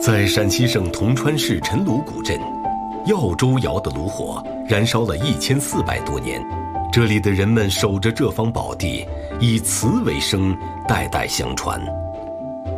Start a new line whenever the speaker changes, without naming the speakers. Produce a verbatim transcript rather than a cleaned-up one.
在陕西省铜川市陈炉古镇，耀州窑的炉火燃烧了一千四百多年，这里的人们守着这方宝地，以瓷为生，代代相传。